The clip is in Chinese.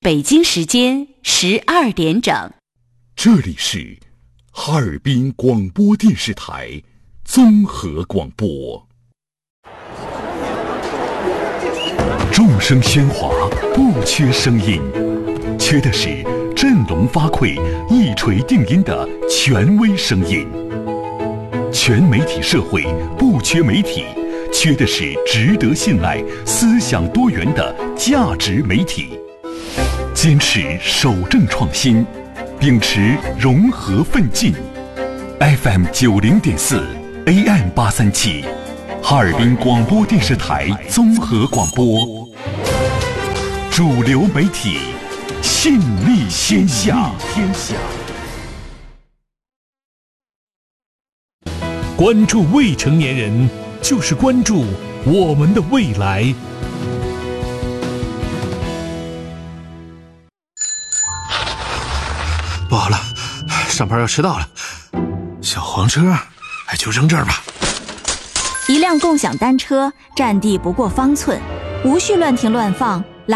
北京时间12点整。 这里是哈尔滨广播电视台综合广播。众声喧哗，不缺声音，缺的是振聋发聩、一锤定音的权威声音。全媒体社会不缺媒体，缺的是值得信赖、思想多元的价值媒体。坚持守正创新，秉持融合奋进。FM 90.4 AM 837，哈尔滨广播电视台综合广播，主流媒体，信力天下。 关注未成年人，就是关注我们的未来。 不好了，上班要迟到了。小黄车，就扔这儿吧。 一辆共享单车占地不过方寸，无需乱停乱放，